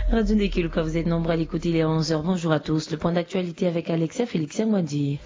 Radio Ndekiluka, vous êtes nombreux à l'écouter, il est 11h. Bonjour à tous. Le point d'actualité avec Alexia Félixia Mwadi.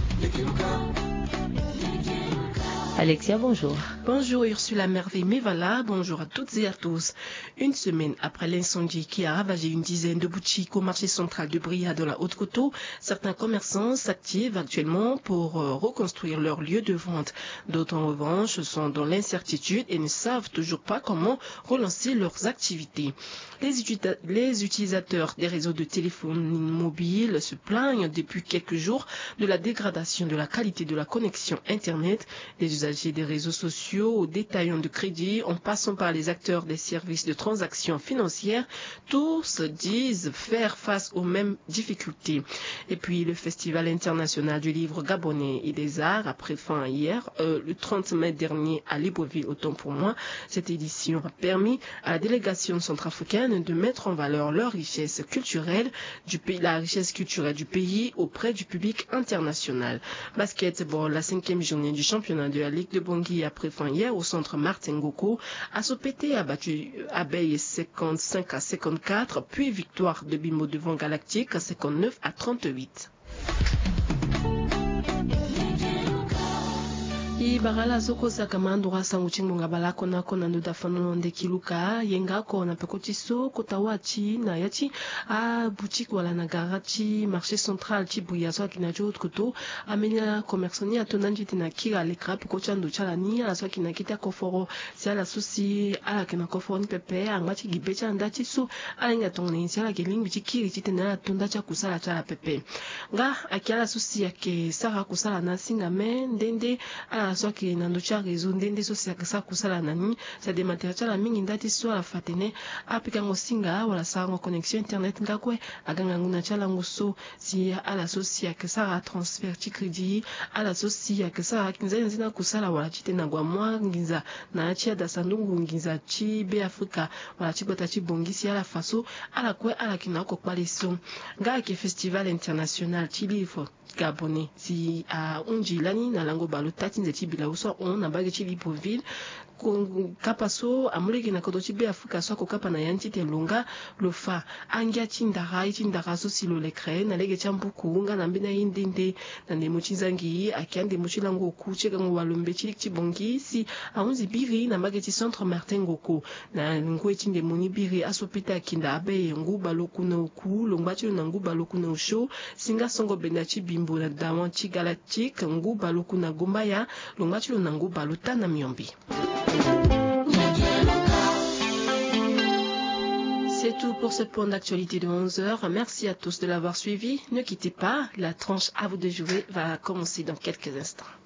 Alexia, bonjour. Bonjour Ursula Merveille Mevala, bonjour à toutes et à tous. Une semaine après l'incendie qui a ravagé une dizaine de boutiques au marché central de Bria dans la Haute-Coteau, certains commerçants s'activent actuellement pour reconstruire leur lieu de vente. D'autres en revanche sont dans l'incertitude et ne savent toujours pas comment relancer leurs activités. Les utilisateurs des réseaux de téléphonie mobile se plaignent depuis quelques jours de la dégradation de la qualité de la connexion Internet. Les usagers des réseaux sociaux aux détaillants de crédit, en passant par les acteurs des services de transactions financières, tous disent faire face aux mêmes difficultés. Et puis le Festival international du livre gabonais et des arts a pris fin hier, le 30 mai dernier à Libreville, autant pour moi. Cette édition a permis à la délégation centrafricaine de mettre en valeur leur richesse culturelle du pays, la richesse culturelle du pays auprès du public international. Basketball, la 5e journée du championnat de la Ligue de Bangui a pris fin hier au centre Martin Ngoko. Asopété a battu Abeille 55 à 54, puis victoire de Bimo devant Galactique 59 à 38. Barala zoko sakamando rasa nguchingunga balako nako na nduda fanono Ndekiluka yengako na pekotiso kotawachi na yachi a boutique wala na garachi marché central chi buyazo kina jo koto amenya commerçoni atonanji tina kira lekra pekocha ndo chala ni ala so kina kita koforo si ala susi ala kina koforo ni pepe angati gibecha ndati so ala nga tongni si ala geling bichi kiri chitena tonda cha kusala chala pepe nga akiala susi yake sara kusala na singa men ndende ala so ki na ndocha réseau ndende so sa kusala nani sa dématériel la mingi ndati so la fatene apika ngosinga wala sa ngo connexion internet ngakwe aganga nguna chala ngoso si ala so si ya sa transfert chi crédit ala so si ya sa kinza nzina kusala wala chite na gwa mwa nginza na chi da sandungu nginza chi be Afrika wala chi bota chi bongisi ala faso ala kwe ala kinako kwaleso nga ki festival international chi livre gabonais si a unji lani na lango balo tati nzeti bila uso on na bagi chi Libreville kapaso amuleki na kodochi be Afrika so kokapa na yanti te longa lofa angia chindara so silo lekre na lege chambuku nga na mbina indinde na ndemo chizangi akiande mochilango kuche kango walombe chi bongi si aunzi biri na mageti centre Martin Ngoko na ngwe chinde moni biri asopita kinda abe nguba lokuna oku longba chi na nguba lokuna osho singa songo benda chi bimbo na dawan chi galactique nguba lokuna gombaya longba chi na nguba lotana miombi. C'est tout pour ce point d'actualité de 11h. Merci à tous de l'avoir suivi. Ne quittez pas, la tranche à vous de jouer va commencer dans quelques instants.